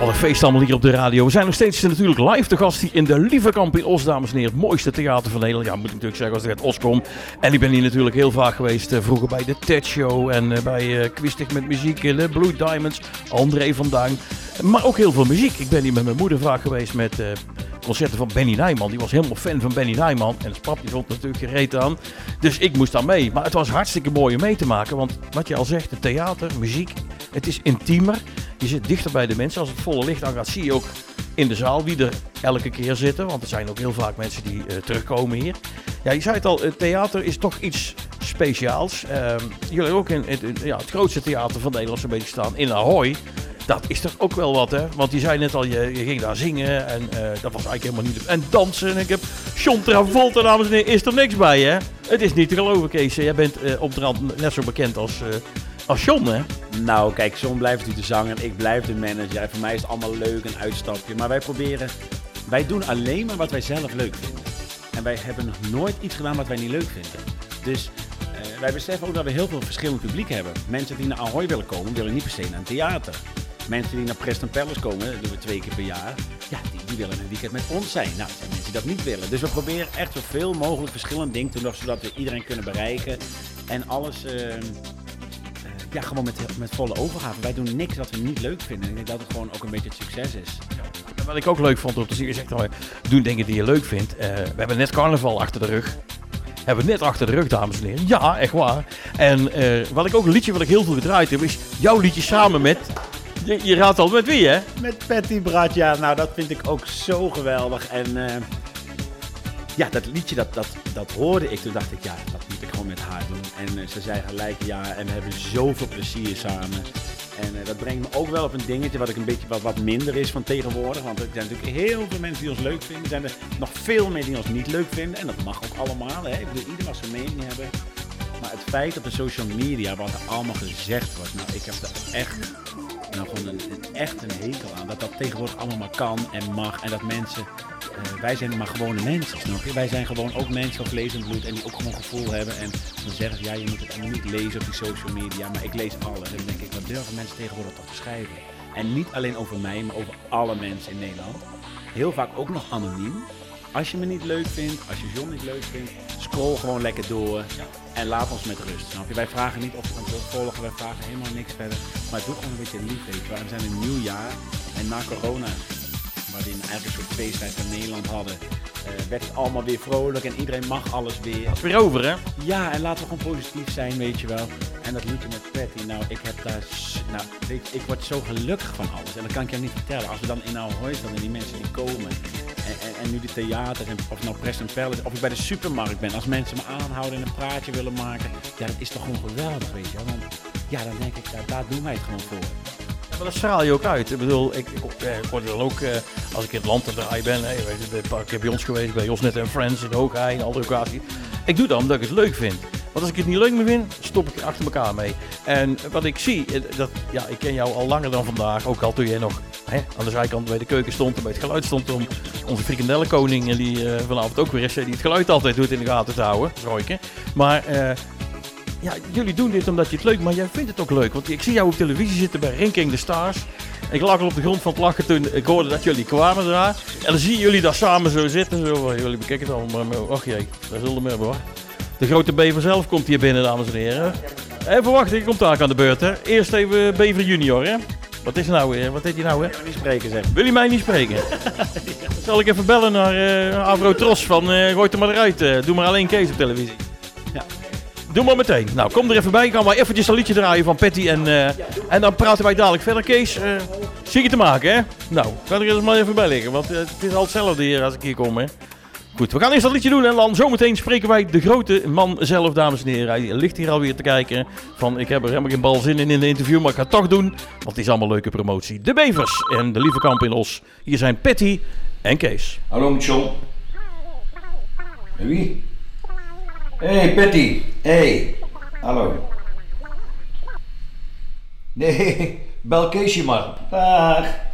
Wat een feest allemaal hier op de radio. We zijn nog steeds natuurlijk live te gast hier in de Lievekamp in Os, dames en heren. Het mooiste theater van Nederland. Ja, moet ik natuurlijk zeggen als ik uit Os kom. En ik ben hier natuurlijk heel vaak geweest. Vroeger bij de TED Show en bij Kwistig met muziek, de Blue Diamonds, André van Duin. Maar ook heel veel muziek. Ik ben hier met mijn moeder vaak geweest met concerten van Benny Nijman. Die was helemaal fan van Benny Nijman. En pap die vond natuurlijk gereed aan. Dus ik moest daar mee. Maar het was hartstikke mooi om mee te maken. Want wat je al zegt, het theater, muziek, het is intiemer. Je zit dichter bij de mensen. Als het volle licht aan gaat, zie je ook in de zaal wie er elke keer zitten. Want er zijn ook heel vaak mensen die terugkomen hier. Ja, je zei het al, het theater is toch iets speciaals. Jullie ook in het grootste theater van Nederland zo'n beetje staan, in Ahoy. Dat is toch ook wel wat, hè? Want je zei net al, je ging daar zingen en dat was eigenlijk helemaal niet... En dansen, en ik heb John Travolta, dames en heren, is er niks bij, hè? Het is niet te geloven, Kees. Jij bent op de rand net zo bekend als John, hè? Nou, kijk, John blijft nu de zanger, ik blijf de manager. En voor mij is het allemaal leuk, een uitstapje. Maar wij doen alleen maar wat wij zelf leuk vinden. En wij hebben nog nooit iets gedaan wat wij niet leuk vinden. Dus wij beseffen ook dat we heel veel verschillend publiek hebben. Mensen die naar Ahoy willen komen, willen niet per se naar een theater. Mensen die naar Preston Palace komen, dat doen we 2 keer per jaar. Ja, die willen een weekend met ons zijn. Nou, er zijn mensen die dat niet willen. Dus we proberen echt zoveel mogelijk verschillende dingen te doen, zodat we iedereen kunnen bereiken. En alles... gewoon met volle overgave. Wij doen niks wat we niet leuk vinden. Ik denk dat het gewoon ook een beetje het succes is. En wat ik ook leuk vond om te zien, je zegt al, doen dingen die je leuk vindt. We hebben net carnaval achter de rug. Hebben we net achter de rug, dames en heren. Ja, echt waar. En wat ik ook een liedje wat ik heel veel gedraaid heb, is jouw liedje samen met... Je raadt al met wie, hè? Met Patty Bart, ja. Nou, dat vind ik ook zo geweldig. En dat liedje, dat hoorde ik. Toen dacht ik, ja, dat moet ik gewoon met haar doen. En ze zei gelijk ja. En we hebben zoveel plezier samen. En dat brengt me ook wel op een dingetje wat ik een beetje wat minder is van tegenwoordig. Want er zijn natuurlijk heel veel mensen die ons leuk vinden. Er zijn er nog veel meer die ons niet leuk vinden. En dat mag ook allemaal, hè. Ik bedoel, ieder mag zijn mening hebben. Maar het feit op de social media, wat er allemaal gezegd wordt. Nou, ik heb er echt een hekel aan. Dat tegenwoordig allemaal maar kan en mag. En dat mensen... wij zijn maar gewone mensen, snap je? Wij zijn gewoon ook mensen van vlees en bloed en die ook gewoon gevoel hebben. En dan zeggen ze, ja, je moet het allemaal niet lezen op die social media. Maar ik lees alles. En dan denk ik, wat durven mensen tegenwoordig toch te schrijven? En niet alleen over mij, maar over alle mensen in Nederland. Heel vaak ook nog anoniem. Als je me niet leuk vindt, als je John niet leuk vindt, scroll gewoon lekker door. En laat ons met rust, snap je? Wij vragen niet of we ons wilt volgen, wij vragen helemaal niks verder. Maar doe gewoon een beetje lief, weet je. We zijn een nieuw jaar en na corona... waar we eigenlijk een soort feesttijd van Nederland hadden, werd het allemaal weer vrolijk en iedereen mag alles weer. Dat is weer over, hè? Ja, en laten we gewoon positief zijn, weet je wel. En dat liedje met Patty, nou, ik heb daar, weet je, ik word zo gelukkig van alles. En dat kan ik je niet vertellen. Als we dan in Ahoy staan en die mensen die komen, en nu de theaters, of nou Preston Palace, of ik bij de supermarkt ben, als mensen me aanhouden en een praatje willen maken, ja, dat is toch gewoon geweldig, weet je wel. Want ja, dan denk ik, daar doen wij het gewoon voor. Maar dat straal je ook uit. Ik bedoel, ik word dan ook, als ik in het land te draaien ben, een paar keer bij ons geweest, bij Josnet en Friends in Hoogheim, in andere locaties. Ik doe dat omdat ik het leuk vind. Want als ik het niet leuk meer vind, stop ik achter elkaar mee. En wat ik zie, ik ken jou al langer dan vandaag, ook al toen jij nog aan de zijkant bij de keuken stond en bij het geluid stond om onze frikandellenkoning, die vanavond ook weer is, die het geluid altijd doet in de gaten te houden, Royke. Maar... ja, jullie doen dit omdat je het leuk, maar jij vindt het ook leuk. Want ik zie jou op televisie zitten bij Ranking the Stars. Ik lag al op de grond van het lachen toen ik hoorde dat jullie kwamen daar. En dan zie je jullie daar samen zo zitten. Zo, jullie bekijken het allemaal, maar ach jee, daar zullen we mee hoor. De grote Bever zelf komt hier binnen, dames en heren. Even wachten, ik kom taak aan de beurt, hè. Eerst even Bever Junior, hè. Wat is nou weer? Wat heet hij nou, hè? Ik wil niet spreken, zeg. Wil je mij niet spreken? Zal ik even bellen naar Avro Tros van gooi er maar eruit. Doe maar alleen Kees op televisie. Ja. Doe maar meteen. Nou, kom er even bij. Gaan wij eventjes een liedje draaien van Patty en dan praten wij dadelijk verder. Kees, zie je te maken, hè? Nou, ga er eens maar even bij liggen, want het is al hetzelfde hier als ik hier kom, hè? Goed, we gaan eerst dat liedje doen en dan zometeen spreken wij de grote man zelf, dames en heren. Hij ligt hier alweer te kijken van, ik heb er helemaal geen bal zin in de interview, maar ik ga het toch doen, want het is allemaal leuke promotie. De Bevers en de Lievekamp in Os. Hier zijn Patty en Kees. Hallo, met John. Met wie? Hey Patty, hey, hallo. Nee, bel Keesje maar. Dag.